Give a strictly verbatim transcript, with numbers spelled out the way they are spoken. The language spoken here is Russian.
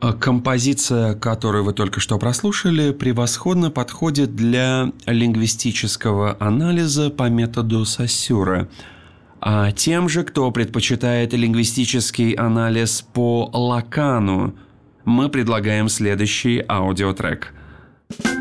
Композиция, которую вы только что прослушали, превосходно подходит для лингвистического анализа по методу Сосюра. А тем же, кто предпочитает лингвистический анализ по Лакану, мы предлагаем следующий аудиотрек.